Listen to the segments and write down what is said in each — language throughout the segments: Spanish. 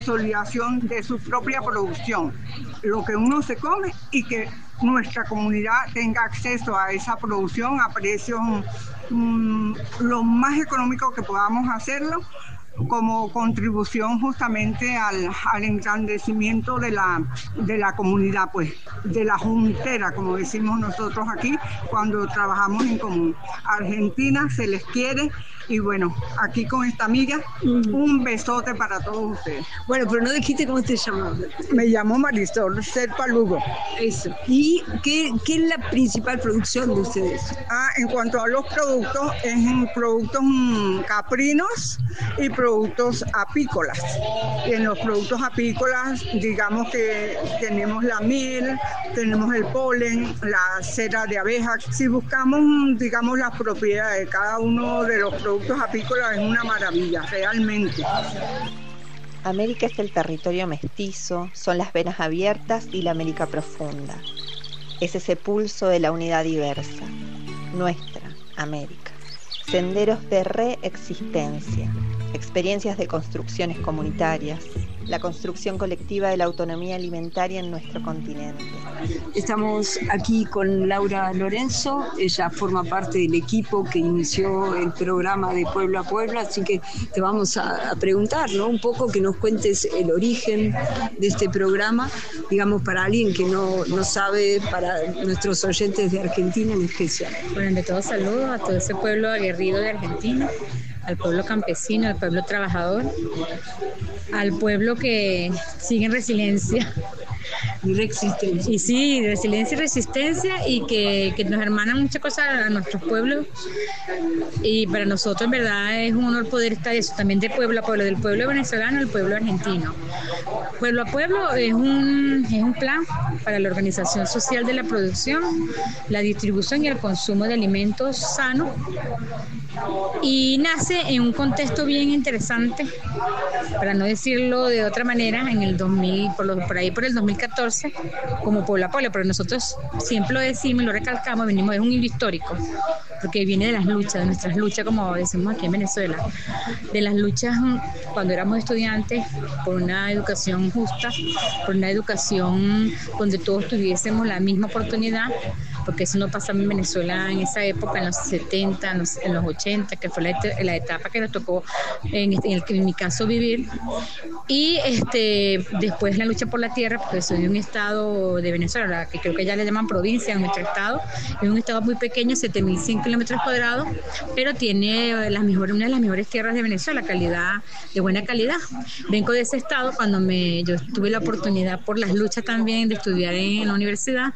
consolidación de su propia producción, lo que uno se come y que nuestra comunidad tenga acceso a esa producción a precios lo más económico que podamos hacerlo, como contribución justamente al engrandecimiento de la comunidad, pues, de la juntera, como decimos nosotros aquí, cuando trabajamos en común. A Argentina se les quiere y bueno, aquí con esta amiga, un besote para todos ustedes. Bueno, pero no dijiste cómo te llamas. Me llamo Marisol Serpa Lugo. Eso. ¿Y qué es la principal producción de ustedes? En cuanto a los productos, es productos caprinos y productos apícolas. Y en los productos apícolas, digamos que tenemos la miel, tenemos el polen, la cera de abejas. Si buscamos, digamos, las propiedades de cada uno de los productos apícolas, es una maravilla, realmente. América es el territorio mestizo, son las venas abiertas y la América profunda. Es ese pulso de la unidad diversa, nuestra América. Senderos de reexistencia, experiencias de construcciones comunitarias, la construcción colectiva de la autonomía alimentaria en nuestro continente. Estamos aquí con Laura Lorenzo, ella forma parte del equipo que inició el programa de Pueblo a Pueblo, así que te vamos a preguntar, ¿no? Un poco que nos cuentes el origen de este programa, digamos, para alguien que no sabe, para nuestros oyentes de Argentina en especial. Bueno, ante todo saludos a todo ese pueblo aguerrido de Argentina, al pueblo campesino, al pueblo trabajador, al pueblo que sigue en resiliencia. Y resistencia. Y sí, resiliencia y resistencia, y que nos hermanan muchas cosas a nuestros pueblos. Y para nosotros, en verdad, es un honor poder estar eso, también de pueblo a pueblo, del pueblo venezolano al pueblo argentino. Pueblo a Pueblo es un plan para la organización social de la producción, la distribución y el consumo de alimentos sanos, y nace en un contexto bien interesante, para no decirlo de otra manera, en el 2000, por ahí por el 2014, como Pueblo a Pueblo, pero nosotros siempre lo decimos y lo recalcamos, venimos de un hilo histórico, porque viene de las luchas, de nuestras luchas, como decimos aquí en Venezuela, de las luchas cuando éramos estudiantes por una educación justa, por una educación donde todos tuviésemos la misma oportunidad, porque eso no pasaba en Venezuela en esa época, en los 70, en los 80, que fue la etapa que nos tocó en mi caso vivir. Y después la lucha por la tierra, porque soy de un estado de Venezuela, que creo que ya le llaman provincia en nuestro estado, es un estado muy pequeño, 7.100 kilómetros cuadrados, pero tiene una de las mejores tierras de Venezuela, de buena calidad. Vengo de ese estado cuando yo tuve la oportunidad por las luchas también de estudiar en la universidad.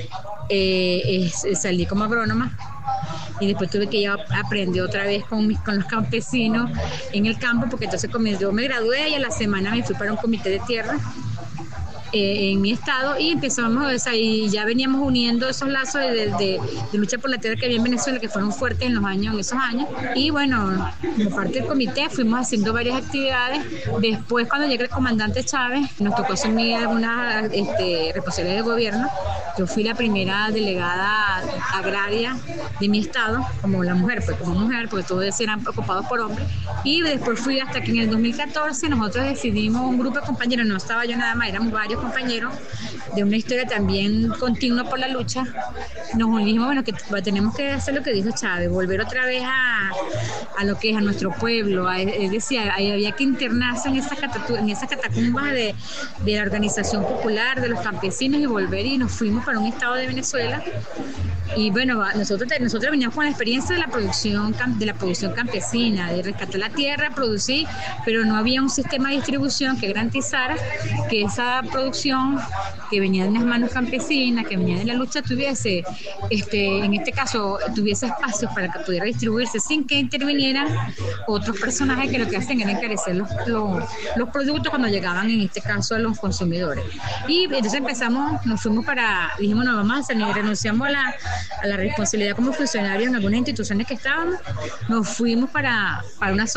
Salí como agrónoma y después tuve que aprender otra vez con los campesinos en el campo, porque entonces yo me gradué y a la semana me fui para un comité de tierra en mi estado, y empezamos, y ya veníamos uniendo esos lazos de lucha por la tierra que había en Venezuela, que fueron fuertes en esos años, y bueno, como parte del comité fuimos haciendo varias actividades. Después, cuando llega el comandante Chávez, nos tocó asumir algunas responsabilidades de gobierno. Yo fui la primera delegada agraria de mi estado, como mujer, porque todos eran ocupados por hombres, y después fui hasta que en el 2014 nosotros decidimos, un grupo de compañeros, no estaba yo nada más, éramos varios compañeros de una historia también continua por la lucha, nos unimos, bueno, que tenemos que hacer lo que dijo Chávez, volver otra vez a lo que es a nuestro pueblo, es decir, había que internarse en esas catacumbas de la organización popular, de los campesinos, y volver, y nos fuimos para un estado de Venezuela. Y bueno, nosotros veníamos con la experiencia de la producción campesina, de rescatar la tierra, producir, pero no había un sistema de distribución que garantizara que esa producción que venía de las manos campesinas, que venía de la lucha, tuviese, en este caso, tuviese espacios para que pudiera distribuirse sin que intervinieran otros personajes que lo que hacen era encarecer los productos cuando llegaban, en este caso, a los consumidores. Y entonces dijimos, no, vamos a hacer, renunciamos a la responsabilidad como funcionarios en algunas instituciones que estábamos, nos fuimos para una zona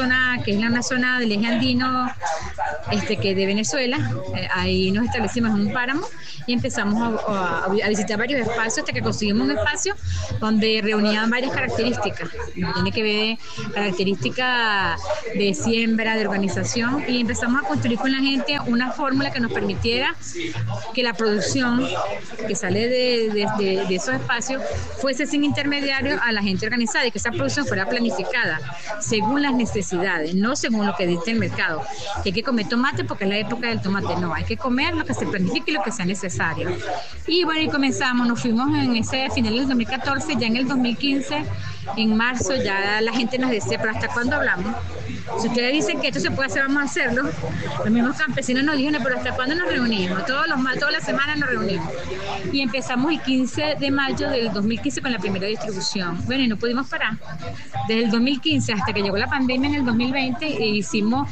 zona que es una zona del eje andino, que de Venezuela. Ahí nos establecimos en un páramo y empezamos a visitar varios espacios hasta que conseguimos un espacio donde reunían varias características. Tiene que ver características de siembra, de organización, y empezamos a construir con la gente una fórmula que nos permitiera que la producción que sale de esos espacios fuese sin intermediario a la gente organizada, y que esa producción fuera planificada según las necesidades, no según lo que dice el mercado, que hay que comer tomate porque es la época del tomate. No, hay que comer lo que se planifique y lo que sea necesario. Y bueno, y comenzamos, nos fuimos en ese final del 2014, ya en el 2015, en marzo, ya la gente nos decía, pero ¿hasta cuándo hablamos? Si ustedes dicen que esto se puede hacer, vamos a hacerlo. Los mismos campesinos nos dijeron, pero ¿hasta cuándo nos reunimos? Todas las semanas nos reunimos. Y empezamos el 15 de mayo del 2015 con la primera distribución. Bueno, y no pudimos parar. Desde el 2015 hasta que llegó la pandemia en el 2020, hicimos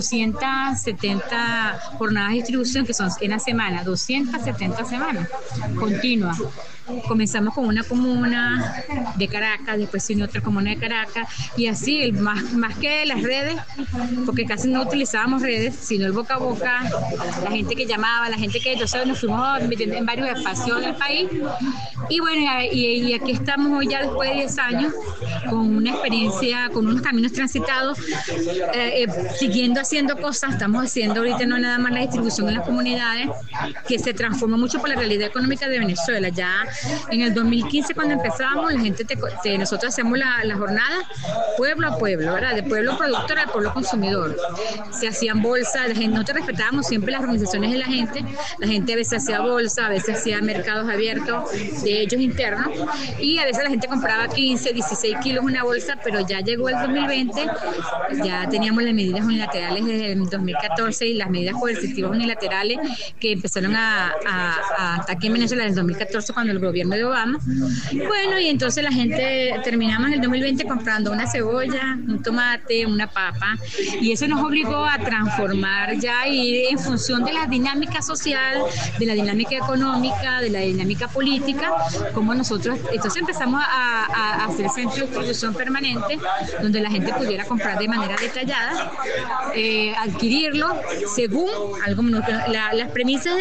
270 jornadas de distribución, que son en la semana, 270 semanas continuas. Comenzamos con una comuna de Caracas, después sin otra comuna de Caracas, y así, más que las redes, porque casi no utilizábamos redes, sino el boca a boca, la gente que llamaba, la gente que entonces nos fuimos metiendo en varios espacios del país. Y bueno, y aquí estamos hoy ya después de 10 años, con una experiencia, con unos caminos transitados, siguiendo haciendo cosas. Estamos haciendo ahorita no nada más la distribución en las comunidades, que se transformó mucho por la realidad económica de Venezuela. Ya en el 2015, cuando empezábamos, la gente nosotros hacemos la jornada pueblo a pueblo, ¿verdad? De pueblo productor al pueblo consumidor. Se hacían bolsas, nosotros respetábamos siempre las organizaciones de la gente a veces hacía bolsa, a veces hacía mercados abiertos de ellos internos, y a veces la gente compraba 15, 16 kilos una bolsa, pero ya llegó el 2020, ya teníamos las medidas unilaterales desde el 2014 y las medidas coercitivas unilaterales que empezaron aquí en Venezuela desde el 2014 cuando el gobierno de Obama. Bueno, y entonces la gente terminamos en el 2020 comprando una cebolla, un tomate, una papa, y eso nos obligó a transformar ya y en función de la dinámica social, de la dinámica económica, de la dinámica política, como nosotros, entonces empezamos a hacer centro de distribución permanente, donde la gente pudiera comprar de manera detallada, adquirirlo según las premisas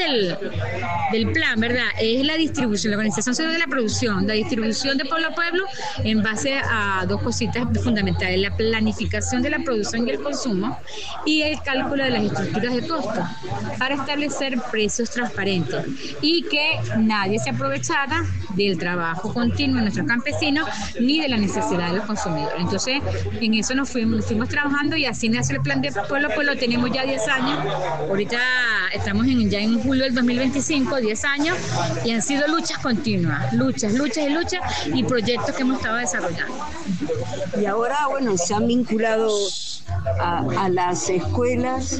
del plan, ¿verdad? Es la distribución, la organización de la producción, la distribución de pueblo a pueblo, en base a dos cositas fundamentales: la planificación de la producción y el consumo, y el cálculo de las estructuras de costo, para establecer precios transparentes y que nadie se aprovechara del trabajo continuo de nuestros campesinos ni de la necesidad de los consumidores. Entonces, en eso nos fuimos trabajando, y así nació el plan de pueblo a pueblo. Tenemos ya 10 años, ahorita estamos ya en julio del 2025, 10 años, y han sido luchas continuas, luchas y proyectos que hemos estado desarrollando. Y ahora, bueno, se han vinculado a las escuelas.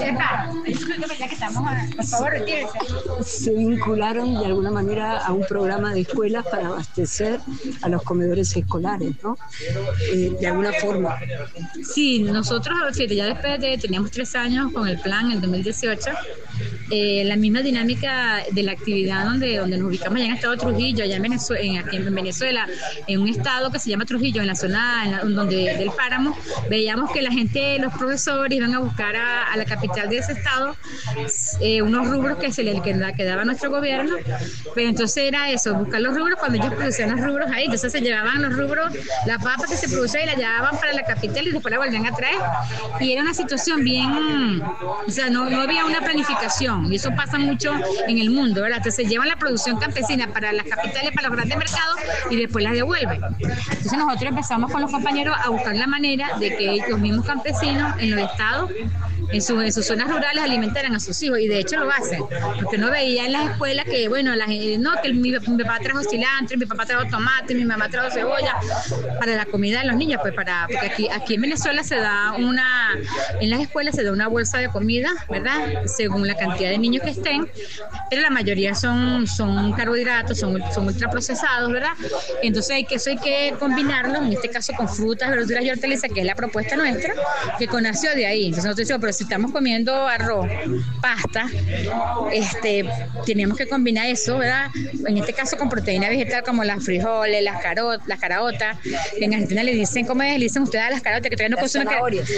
Por favor, retírese. Se vincularon de alguna manera a un programa de escuelas para abastecer a los comedores escolares, ¿no? De alguna forma. Sí, nosotros, fíjate, ya después teníamos 3 años con el plan, en el 2018, la misma dinámica de la actividad donde nos ubicamos allá en el estado de Trujillo, allá aquí en Venezuela, en un estado que se llama Trujillo, en la zona del páramo. Veíamos que la gente, los profesores, iban a buscar a la capital de ese estado unos rubros que daba nuestro gobierno, pero entonces era eso, buscar los rubros cuando ellos producían los rubros ahí. Entonces se llevaban los rubros, la papa que se producía, y la llevaban para la capital y después la volvían a traer, y era una situación bien, o sea, no había una planificación, y eso pasa mucho en el mundo, ¿verdad? Entonces se llevan la producción campesina para las capitales, para los grandes mercados, y después las devuelven. Entonces nosotros empezamos con los compañeros a buscar la manera de que los mismos campesinos en los estados, en sus zonas rurales, alimentaran a sus hijos, y de hecho lo hacen, porque no veía en las escuelas que, bueno, que mi papá trajo cilantro, mi papá trajo tomate, mi mamá trajo cebolla para la comida de los niños, pues porque aquí en Venezuela en las escuelas se da una bolsa de comida, ¿verdad? Según la cantidad de niños que estén, pero la mayoría son carbohidratos, son ultraprocesados, ¿verdad? Entonces eso hay que combinarlo, en este caso con frutas, verduras y hortalizas, que es la propuesta nuestra, que nació de ahí. Entonces nosotros decimos, pero si estamos comiendo arroz, pasta, tenemos que combinar eso, ¿verdad? En este caso con proteína vegetal como las frijoles, las caraotas. En Argentina le dicen, ¿cómo le dicen ustedes a las caraotas? Que ustedes no consumen,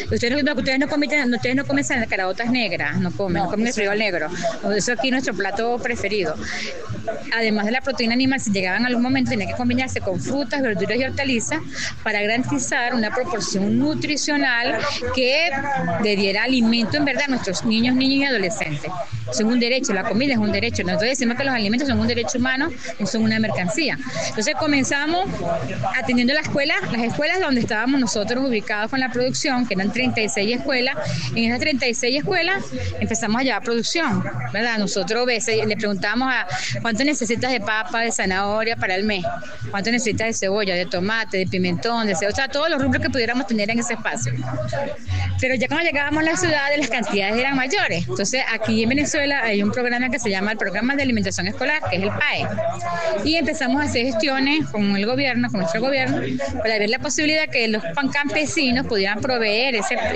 ustedes no comen caraotas negras, no comen el frijol negro. Eso aquí es nuestro plato preferido. Además de la proteína animal, si llegaban a algún momento, tenía que combinarse con frutas, verduras y hortalizas para garantizar una proporción nutricional que le diera alimento en verdad a nuestros niños y adolescentes. Son un derecho, la comida es un derecho. Nosotros decimos que los alimentos son un derecho humano, no son una mercancía. Entonces comenzamos atendiendo las escuelas donde estábamos nosotros ubicados con la producción, que eran 36 escuelas. En esas 36 escuelas empezamos a llevar producción, ¿verdad? Nosotros a veces le preguntamos a cuánto necesitas de papa, de zanahoria para el mes, cuánto necesitas de cebolla, de tomate, de pimentón, o sea, todos los rubros que pudiéramos tener en ese espacio. Pero ya cuando llegábamos a la ciudad, las cantidades eran mayores. Entonces aquí en Venezuela hay un programa que se llama el Programa de Alimentación Escolar, que es el PAE, y empezamos a hacer gestiones con el gobierno, con nuestro gobierno, para ver la posibilidad que los campesinos pudieran proveer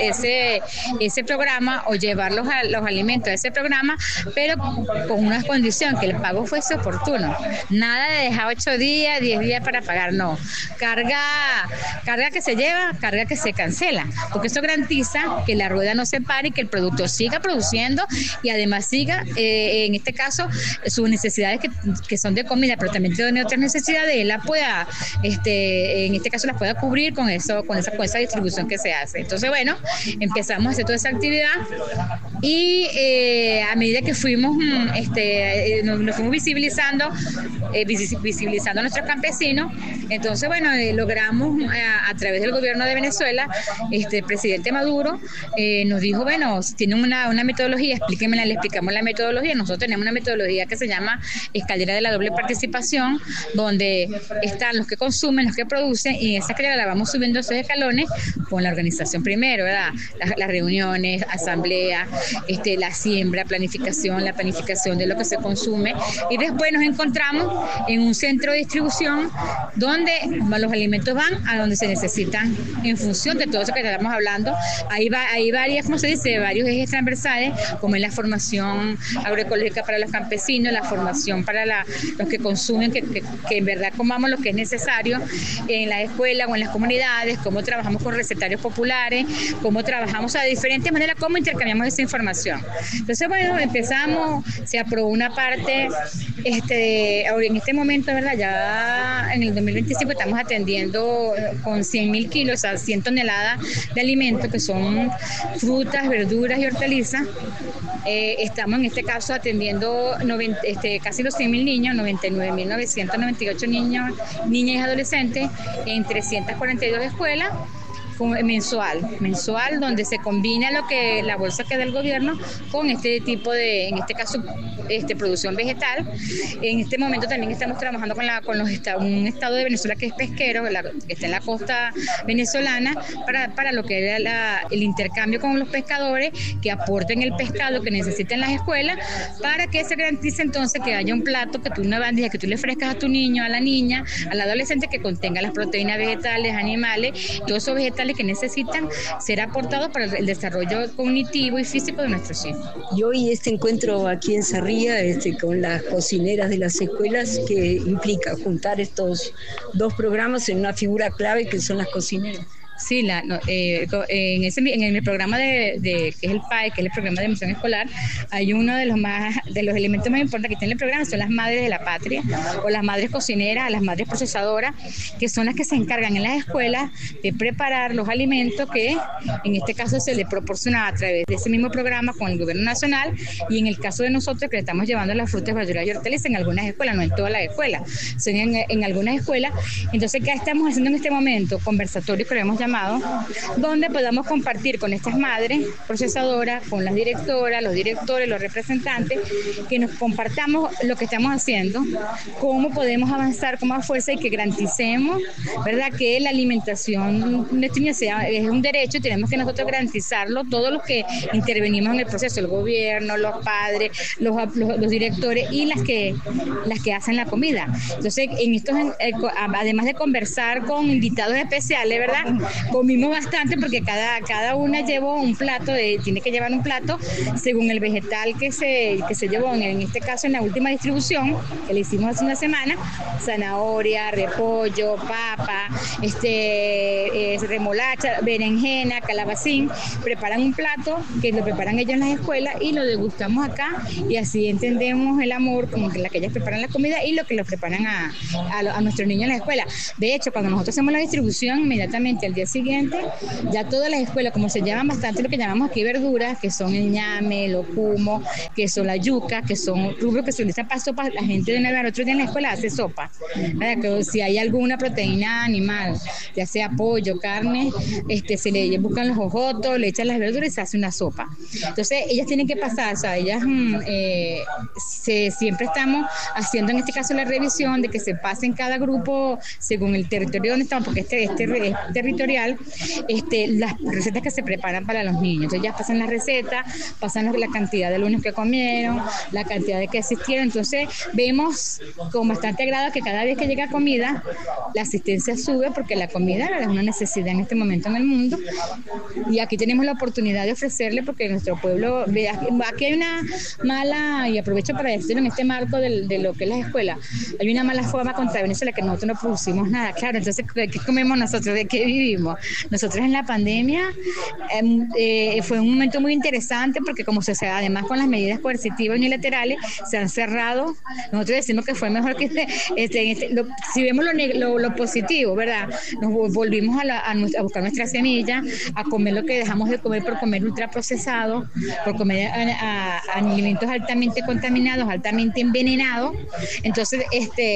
ese programa o llevar los alimentos a ese programa, pero con una condición, que el pago fuese oportuno. Nada de dejar 8 días, 10 días para pagar, no. Carga que se lleva, carga que se cancela, porque eso garantiza que la rueda no se pare y que el producto siga produciendo y además siga, en este caso, sus necesidades que son de comida, pero también tiene otras necesidades, él la pueda, en este caso las pueda cubrir con esa distribución que se hace. Entonces, bueno, empezamos a hacer toda esa actividad y a medida que fuimos, nos fuimos visibilizando a nuestros campesinos. Entonces, bueno, logramos a través del gobierno de Venezuela, el presidente Maduro nos dijo, bueno, si tienen una metodología, explíquenmela, le explicamos la metodología. Nosotros tenemos una metodología que se llama escalera de la doble participación, donde están los que consumen, los que producen, y esa escalera la vamos subiendo esos escalones con la organización primero, ¿verdad? Las reuniones, asamblea, la siembra, la planificación de lo que se consume, y después nos encontramos en un centro de distribución donde los alimentos van a donde se necesitan en función de todo eso que estamos hablando. Hay varias, ¿cómo se dice? Varios ejes transversales, como es la formación agroecológica para los campesinos, la formación para los que consumen, que en verdad comamos lo que es necesario en la escuela o en las comunidades, cómo trabajamos con recetarios populares, cómo trabajamos a diferentes maneras, cómo intercambiamos esa información. Entonces, bueno, empezamos, se aprobó una parte, en este momento, ¿verdad? Ya en el 2025 estamos atendiendo con 100.000 kilos, o sea, 100 toneladas de alimentos, que son frutas, verduras y hortalizas. Estamos en este caso atendiendo casi los 100.000 niños, 99.998 niños, niñas y adolescentes en 342 escuelas. Mensual, donde se combina la bolsa que da el gobierno con este tipo de, en este caso, producción vegetal. En este momento también estamos trabajando con un estado de Venezuela que es pesquero, que está en la costa venezolana, para lo que era el intercambio con los pescadores, que aporten el pescado que necesitan las escuelas, para que se garantice entonces que haya un plato, una bandeja que tú le ofrezcas a tu niño, a la niña, al adolescente, que contenga las proteínas vegetales, animales, todos esos vegetales que necesitan ser aportados para el desarrollo cognitivo y físico de nuestros hijos. Y hoy este encuentro aquí en Sarría, con las cocineras de las escuelas, que implica juntar estos dos programas en una figura clave que son las cocineras. Sí, en el programa que es el PAE, que es el programa de misión escolar, hay uno de los elementos más importantes que tiene el programa, son las madres de la patria, o las madres cocineras, las madres procesadoras, que son las que se encargan en las escuelas de preparar los alimentos que en este caso se les proporciona a través de ese mismo programa con el gobierno nacional, y en el caso de nosotros, que le estamos llevando las frutas, verduras y hortalizas en algunas escuelas, no en todas las escuelas, son en algunas escuelas. Entonces, ¿qué estamos haciendo en este momento? Conversatorios que lo hemos llamado, donde podamos compartir con estas madres procesadoras, con las directoras, los directores, los representantes, que nos compartamos lo que estamos haciendo, cómo podemos avanzar con más fuerza y que garanticemos, ¿verdad?, que la alimentación es un derecho y tenemos que nosotros garantizarlo, todos los que intervenimos en el proceso, el gobierno, los padres, los directores y las que hacen la comida. Entonces, además de conversar con invitados especiales, ¿verdad?, comimos bastante porque cada una llevó un plato, tiene que llevar un plato según el vegetal que se llevó, en este caso en la última distribución que le hicimos hace una semana, zanahoria, repollo, papa, remolacha, berenjena, calabacín. Preparan un plato que lo preparan ellos en las escuelas y lo degustamos acá, y así entendemos el amor con la que ellas preparan la comida y lo que lo preparan a nuestros niños en la escuela. De hecho, cuando nosotros hacemos la distribución, inmediatamente al día siguiente, ya todas las escuelas, como se llaman bastante lo que llamamos aquí verduras, que son el ñame, el ocumo, que son la yuca, que son rubros que se utilizan para sopa, la gente de una vez al otro día en la escuela hace sopa, ¿verdad? Que si hay alguna proteína animal, ya sea pollo, carne, se le buscan los ojotos, le echan las verduras y se hace una sopa. Entonces ellas tienen que pasar, o sea, ellas siempre estamos haciendo en este caso la revisión de que se pasen cada grupo según el territorio donde estamos, porque este es territorial, las recetas que se preparan para los niños. Entonces ellas pasan las recetas, pasan la cantidad de alumnos que comieron, la cantidad de que asistieron. Entonces vemos con bastante agrado que cada vez que llega comida, la asistencia sube, porque la comida es una necesidad en este momento en el mundo, y aquí tenemos la oportunidad de ofrecerle, porque nuestro pueblo, aquí hay una mala, y aprovecho para decirlo en este marco de lo que es la escuela, hay una mala fama contra Venezuela, que nosotros no producimos nada. Claro, entonces, ¿de qué comemos nosotros? ¿De qué vivimos? Nosotros en la pandemia fue un momento muy interesante, porque como además con las medidas coercitivas unilaterales se han cerrado. Nosotros decimos que fue mejor que si vemos lo positivo, ¿verdad? Nos volvimos a buscar nuestra semilla, a comer lo que dejamos de comer por comer ultraprocesado, por comer alimentos altamente contaminados, altamente envenenados. Entonces,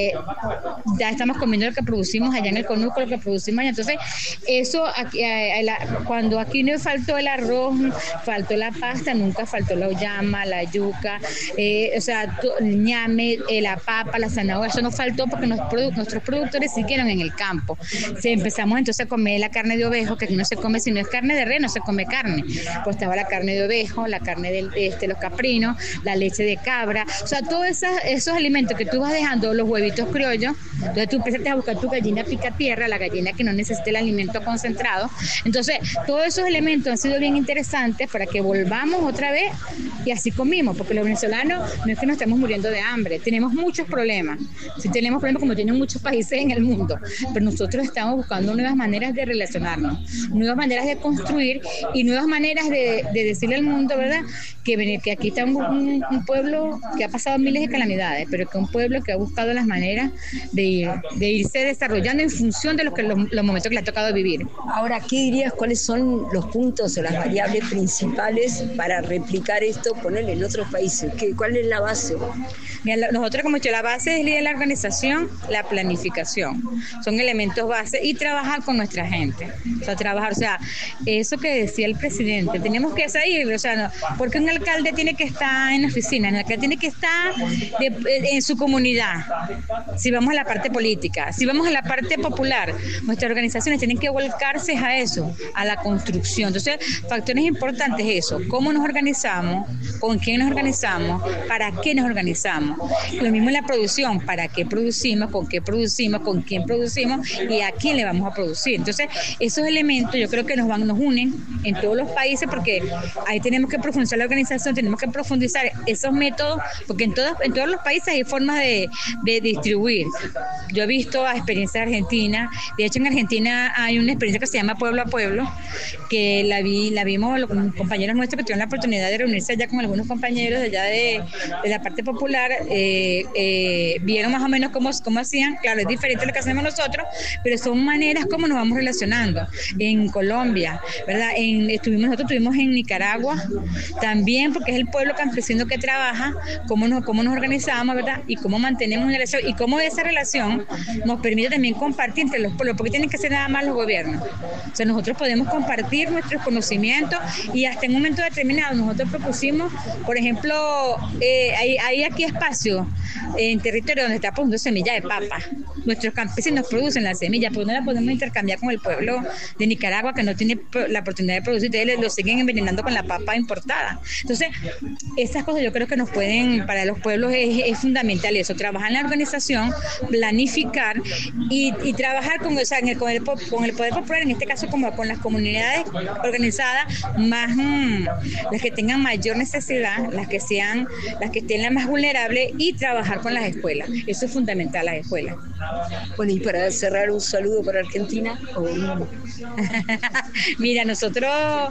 ya estamos comiendo lo que producimos allá en el conuco, lo que producimos allá. Entonces, eso, cuando aquí no faltó el arroz, faltó la pasta, nunca faltó la uyama, la yuca, el ñame, la papa, la zanahoria, eso no faltó, porque nuestros productores siguieron en el campo. Empezamos entonces a comer la carne de ovejo, que aquí no se come, si no es carne de res, no se come carne. Pues estaba la carne de ovejo, la carne de los caprinos, la leche de cabra, o sea, todos esos alimentos que tú vas dejando, los huevitos criollos. Entonces tú empezaste a buscar tu gallina pica tierra, la gallina que no necesita el alimento concentrado. Entonces, todos esos elementos han sido bien interesantes para que volvamos otra vez, y así comimos, porque los venezolanos no es que nos estamos muriendo de hambre, tenemos muchos problemas. Sí, tenemos problemas como tienen muchos países en el mundo, pero nosotros estamos buscando nuevas maneras de relacionarnos, nuevas maneras de construir y nuevas maneras de decirle al mundo, ¿verdad?, que aquí está un pueblo que ha pasado miles de calamidades, pero que un pueblo que ha buscado las maneras de irse desarrollando en función de los momentos que le ha tocado vivir. Ahora, ¿qué dirías? ¿Cuáles son los puntos o las variables principales para replicar esto, ponerlo en otros países? ¿Cuál es la base? Mira, nosotros, como he dicho, la base es la organización, la planificación, son elementos base, y trabajar con nuestra gente, eso que decía el presidente, tenemos que salir, porque un alcalde tiene que estar en la oficina, el alcalde tiene que estar en su comunidad. Si vamos a la parte política, si vamos a la parte popular, nuestras organizaciones tienen que volcarse a eso, a la construcción. Entonces, factores importantes eso, cómo nos organizamos, con quién nos organizamos, para qué nos organizamos. Lo mismo en la producción, para qué producimos, con quién producimos y a quién le vamos a producir. Entonces, esos elementos yo creo que nos unen en todos los países, porque ahí tenemos que profundizar la organización, tenemos que profundizar esos métodos, porque en todos los países hay formas de distribuir. Yo he visto a experiencias argentinas, de hecho en Argentina hay una experiencia que se llama Pueblo a Pueblo, que la vimos con compañeros nuestros que tuvieron la oportunidad de reunirse allá con algunos compañeros de allá de la parte popular, vieron más o menos cómo hacían. Claro, es diferente a lo que hacemos nosotros, pero son maneras como nos vamos relacionando. En Colombia, ¿verdad? Nosotros estuvimos en Nicaragua también, porque es el pueblo campesino que trabaja, cómo nos organizamos, ¿verdad? Y cómo mantenemos una relación, y cómo esa relación nos permite también compartir entre los pueblos, porque tienen que ser nada más los gobiernos. O sea, nosotros podemos compartir nuestros conocimientos, y hasta en un momento determinado nosotros propusimos, por ejemplo, hay aquí espacio en territorio donde está produciendo semilla de papa. Nuestros campesinos producen la semilla, pero no la podemos intercambiar con el pueblo de Nicaragua, que no tiene la oportunidad de producir, entonces lo siguen envenenando con la papa importada. Entonces, esas cosas yo creo que nos pueden, para los pueblos es fundamental eso, trabajar en la organización, planificar y trabajar con el poder poder popular, en este caso como con las comunidades organizadas más, las que tengan mayor necesidad, las que estén las más vulnerables, y trabajar con las escuelas. Eso es fundamental, las escuelas. Bueno, y para cerrar, un saludo para Argentina. Mira, nosotros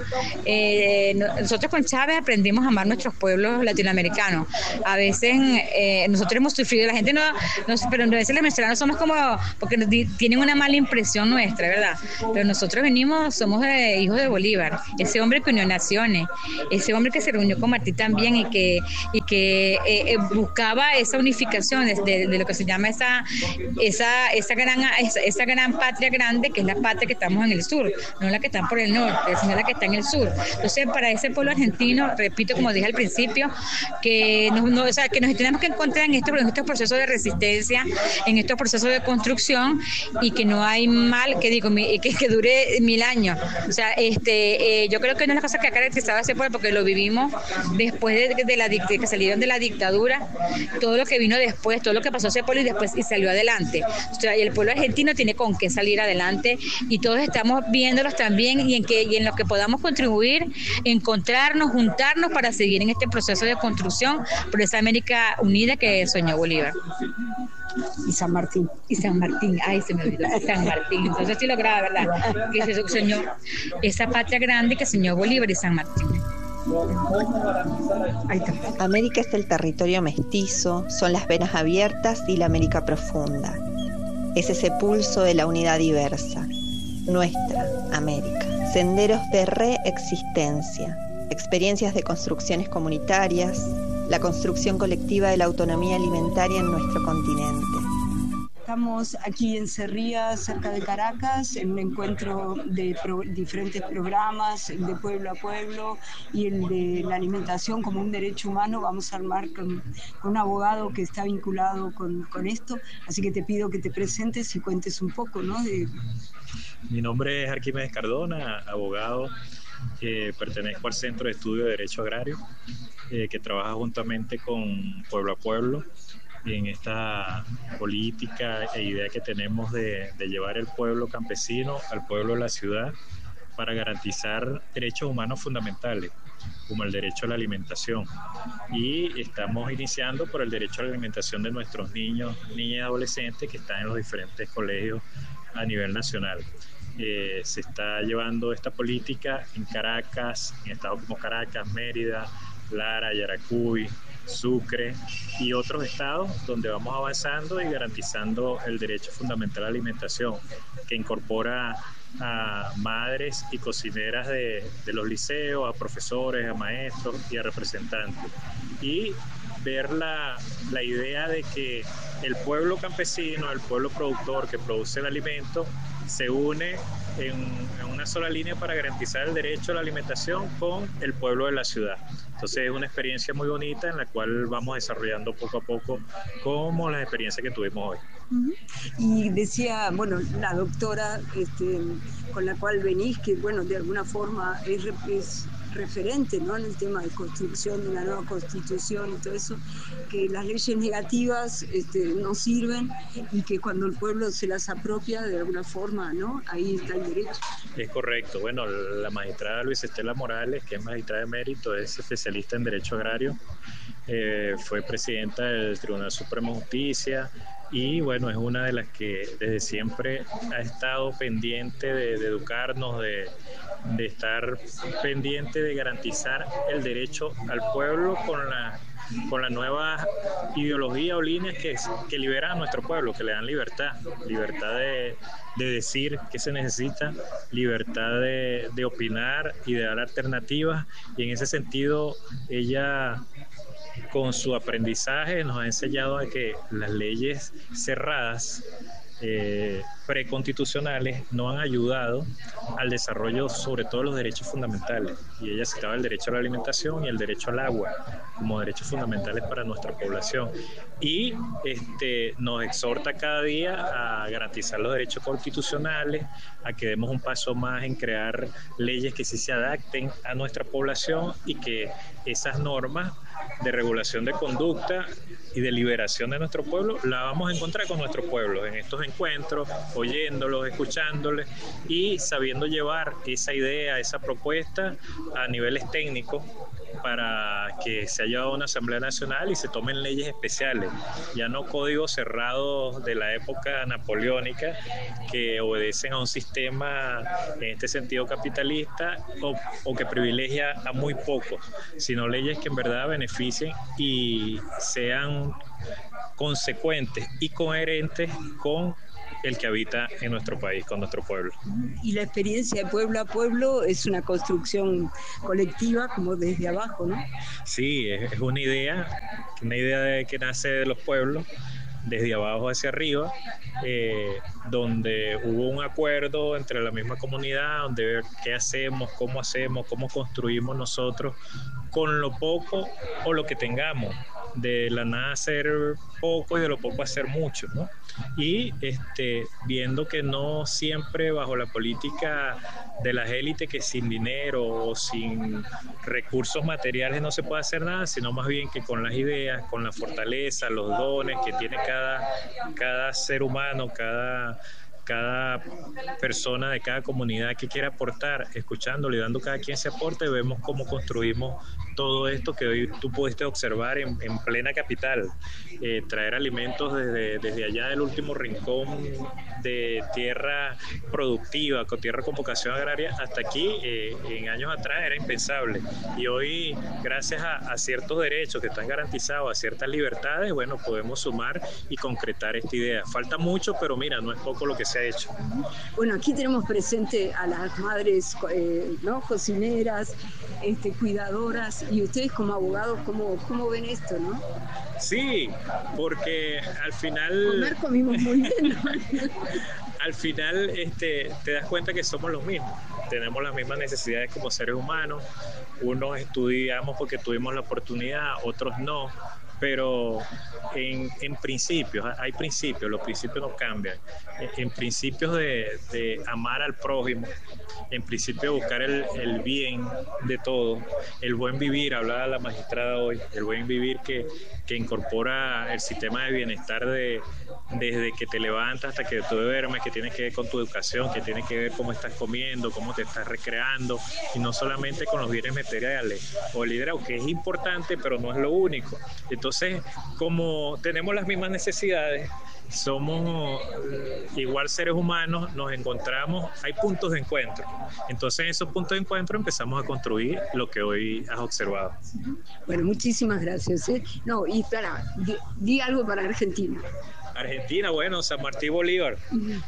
con Chávez aprendimos a amar nuestros pueblos latinoamericanos. A veces nosotros hemos sufrido, la gente pero a veces los venezolanos somos como, porque tienen una mala impresión nuestra, ¿verdad? Pero nosotros somos hijos de Bolívar, ese hombre que unió naciones, ese hombre que se reunió con Martí también, y que buscaba esa unificación de lo que se llama esa gran patria grande, que es la patria que estamos en el sur, no la que está por el norte, sino la que está en el sur. Entonces, para ese pueblo argentino, repito, como dije al principio, que que nos tenemos que encontrar en estos procesos de resistencia, en estos procesos de construcción, y que no hay mal que dure 1000 años. O sea, yo creo que una de las cosas que ha caracterizado a ese pueblo, porque lo vivimos después de que salieron de la dictadura, todo lo que vino después, todo lo que pasó a ese pueblo y salió adelante. O sea, y el pueblo argentino tiene con qué salir adelante, y todos estamos viéndolos también, y en lo que podamos contribuir, encontrarnos, juntarnos para seguir en este proceso de construcción por esa América unida que soñó Bolívar. Y San Martín. Ay, se me olvidó. San Martín. Entonces sí lograba, ¿verdad? Que se soñó esa patria grande que soñó Bolívar y San Martín. Ahí está. América es el territorio mestizo, son las venas abiertas y la América profunda. Es ese pulso de la unidad diversa. Nuestra América. Senderos de reexistencia, experiencias de construcciones comunitarias, la construcción colectiva de la autonomía alimentaria en nuestro continente. Estamos aquí en Cerría, cerca de Caracas, en un encuentro de diferentes programas, el de pueblo a pueblo y el de la alimentación como un derecho humano. Vamos a armar con un abogado que está vinculado con esto, así que te pido que te presentes y cuentes un poco, ¿no? Mi nombre es Arquímedes Cardona, abogado, pertenezco al Centro de Estudio de Derecho Agrario, que trabaja juntamente con Pueblo a Pueblo en esta política e idea que tenemos de llevar el pueblo campesino al pueblo de la ciudad para garantizar derechos humanos fundamentales, como el derecho a la alimentación. Y estamos iniciando por el derecho a la alimentación de nuestros niños, niñas y adolescentes que están en los diferentes colegios a nivel nacional. Se está llevando esta política en Caracas, en estados como Caracas, Mérida, Lara, Yaracuy, Sucre y otros estados donde vamos avanzando y garantizando el derecho fundamental a la alimentación, que incorpora a madres y cocineras de los liceos, a profesores, a maestros y a representantes. Y ver la idea de que el pueblo campesino, el pueblo productor que produce el alimento, se une en una sola línea para garantizar el derecho a la alimentación con el pueblo de la ciudad. Entonces es una experiencia muy bonita en la cual vamos desarrollando poco a poco como las experiencias que tuvimos hoy. Y decía, bueno, la doctora con la cual venís, que bueno, de alguna forma es referente, ¿no?, en el tema de construcción de una nueva constitución y todo eso, que las leyes negativas no sirven y que cuando el pueblo se las apropia de alguna forma, ¿no?, ahí está el derecho. Es correcto. Bueno, la magistrada Luis Estela Morales, que es magistrada de mérito, es especialista en derecho agrario, fue presidenta del Tribunal Supremo de Justicia y bueno, es una de las que desde siempre ha estado pendiente de educarnos, de estar pendiente de garantizar el derecho al pueblo con la nueva ideología o líneas que liberan a nuestro pueblo, que le dan libertad de decir qué se necesita, libertad de opinar y de dar alternativas, y en ese sentido ella, con su aprendizaje, nos ha enseñado a que las leyes cerradas preconstitucionales no han ayudado al desarrollo, sobre todo los derechos fundamentales, y ella citaba el derecho a la alimentación y el derecho al agua como derechos fundamentales para nuestra población, y nos exhorta cada día a garantizar los derechos constitucionales, a que demos un paso más en crear leyes que sí se adapten a nuestra población y que esas normas de regulación de conducta y de liberación de nuestro pueblo, la vamos a encontrar con nuestro pueblo en estos encuentros, oyéndolos, escuchándoles y sabiendo llevar esa idea, esa propuesta a niveles técnicos para que se haya llevado a una Asamblea Nacional y se tomen leyes especiales, ya no códigos cerrados de la época napoleónica que obedecen a un sistema en este sentido capitalista o que privilegia a muy pocos, sino leyes que en verdad beneficien y sean consecuentes y coherentes con el que habita en nuestro país, con nuestro pueblo. Y la experiencia de pueblo a pueblo es una construcción colectiva como desde abajo, ¿no? Sí, es una idea que nace de los pueblos, desde abajo hacia arriba, donde hubo un acuerdo entre la misma comunidad, donde ver qué hacemos, cómo construimos nosotros con lo poco o lo que tengamos, de la nada hacer poco y de lo poco hacer mucho, ¿no? Y viendo que no siempre bajo la política de las élites, que sin dinero o sin recursos materiales no se puede hacer nada, sino más bien que con las ideas, con la fortaleza, los dones que tiene cada ser humano, cada persona de cada comunidad que quiera aportar, escuchándole y dando cada quien se aporte, vemos cómo construimos todo esto que hoy tú pudiste observar en plena capital, traer alimentos desde allá del último rincón de tierra productiva, con tierra con vocación agraria, hasta aquí, en años atrás era impensable, y hoy gracias a ciertos derechos que están garantizados, a ciertas libertades, bueno, podemos sumar y concretar esta idea. Falta mucho, pero mira, no es poco lo que se ha hecho. Bueno, aquí tenemos presente a las madres, ¿no? Cocineras, cuidadoras, y ustedes como abogados, ¿cómo ven esto, no? Sí, porque al final... Comer comimos muy bien, ¿no? Al final te das cuenta que somos los mismos, tenemos las mismas necesidades como seres humanos, unos estudiamos porque tuvimos la oportunidad, otros no, pero en principios, hay principios, los principios no cambian, en principios de amar al prójimo, en principio de buscar el bien de todos, el buen vivir, hablaba la magistrada hoy, el buen vivir que incorpora el sistema de bienestar desde que te levantas hasta que te duermes, que tiene que ver con tu educación, que tiene que ver cómo estás comiendo, cómo te estás recreando, y no solamente con los bienes materiales o el liderazgo, que es importante, pero no es lo único. Entonces, como tenemos las mismas necesidades, somos igual seres humanos, nos encontramos, hay puntos de encuentro. Entonces, en esos puntos de encuentro empezamos a construir lo que hoy has observado. Bueno, muchísimas gracias. No, y espera, di algo para Argentina. Argentina, bueno, San Martín Bolívar,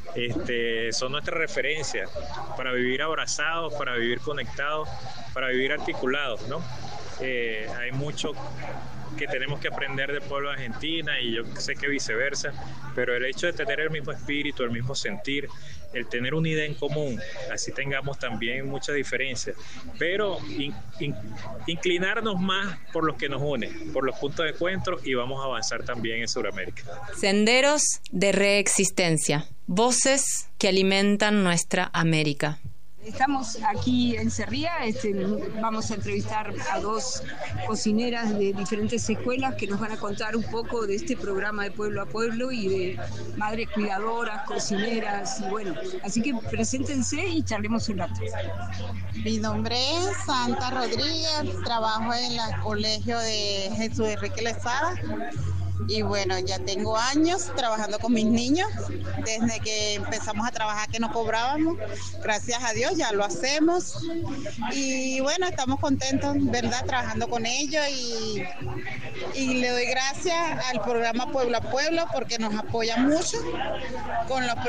son nuestras referencias para vivir abrazados, para vivir conectados, para vivir articulados, ¿no? Hay mucho que tenemos que aprender del pueblo de Argentina, y yo sé que viceversa, pero el hecho de tener el mismo espíritu, el mismo sentir, el tener una idea en común, así tengamos también muchas diferencias, pero inclinarnos más por los que nos unen, por los puntos de encuentro, y vamos a avanzar también en Sudamérica. Senderos de reexistencia, voces que alimentan nuestra América. Estamos aquí en Cerría, vamos a entrevistar a dos cocineras de diferentes escuelas que nos van a contar un poco de este programa de Pueblo a Pueblo y de madres cuidadoras, cocineras, y bueno, así que preséntense y charlemos un rato. Mi nombre es Santa Rodríguez, trabajo en el colegio de Jesús Enrique Lezada. Y bueno, ya tengo años trabajando con mis niños, desde que empezamos a trabajar que no cobrábamos, gracias a Dios ya lo hacemos, y bueno, estamos contentos, ¿verdad?, trabajando con ellos, y le doy gracias al programa Pueblo a Pueblo porque nos apoya mucho con los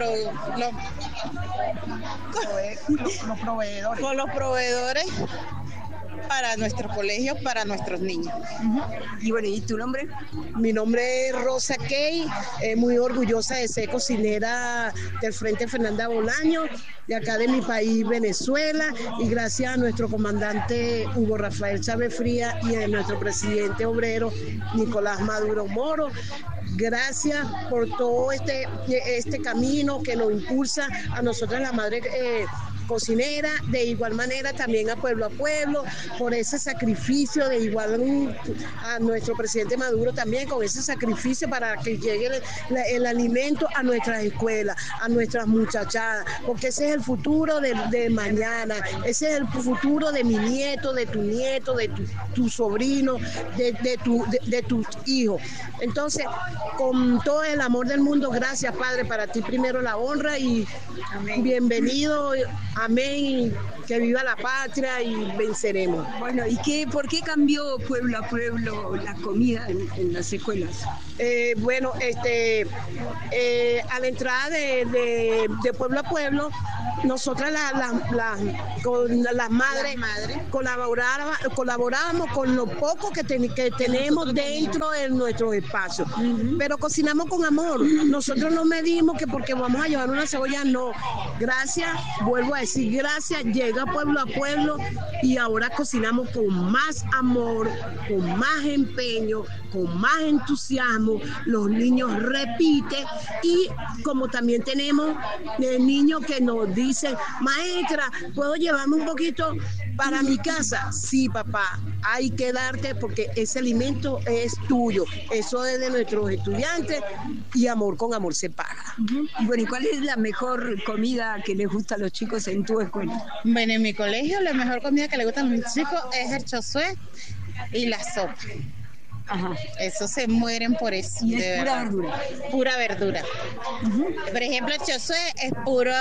proveedores para nuestros colegios, para nuestros niños. Y bueno, ¿y tu nombre? Mi nombre es Rosa Key, muy orgullosa de ser cocinera del Frente Fernanda Bolaño, de acá de mi país, Venezuela, y gracias a nuestro comandante Hugo Rafael Chávez Frías y a nuestro presidente obrero Nicolás Maduro Moro. Gracias por todo este camino que nos impulsa a nosotras las madres cocinera, de igual manera también a Pueblo, por ese sacrificio, de igual a nuestro presidente Maduro también, con ese sacrificio para que llegue el alimento a nuestras escuelas, a nuestras muchachadas, porque ese es el futuro de mañana, ese es el futuro de mi nieto, de tu sobrino, de tus hijos. Entonces, con todo el amor del mundo, gracias, Padre, para ti primero la honra y amén. Bienvenido, amén, que viva la patria y venceremos. Bueno, ¿y por qué cambió pueblo a pueblo la comida en las escuelas? Bueno, a la entrada de pueblo a pueblo, nosotras con las madres colaborábamos con lo poco que tenemos dentro de nuestro espacio, pero cocinamos con amor. Nosotros no medimos que porque vamos a llevar una cebolla, no. Gracias, vuelvo a decir, gracias, llega pueblo a pueblo y ahora cocinamos con más amor, con más empeño, con más entusiasmo. Los niños repiten y como también tenemos niños que nos dicen, maestra, ¿puedo llevarme un poquito para mi casa? Sí, papá, hay que darte porque ese alimento es tuyo. Eso es de nuestros estudiantes y amor con amor se paga. Y bueno, ¿y cuál es la mejor comida que les gusta a los chicos en tu escuela? Bueno, en mi colegio la mejor comida que le gusta a mis chicos es el chosué y la sopa. Ajá. Eso se mueren por eso. Y es pura verdura. Pura verdura. Por ejemplo, el chosué es puro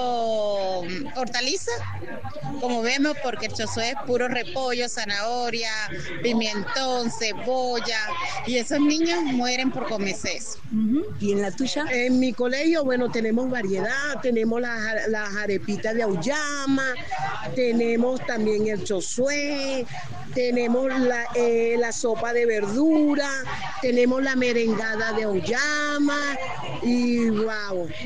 hortaliza, como vemos, porque el chosué es puro repollo, zanahoria, pimentón, cebolla, y esos niños mueren por comerse eso. ¿Y en la tuya? En mi colegio, bueno, tenemos variedad, tenemos las arepitas de auyama, tenemos también el chosué, tenemos la sopa de verdura, tenemos la merengada de auyama y wow.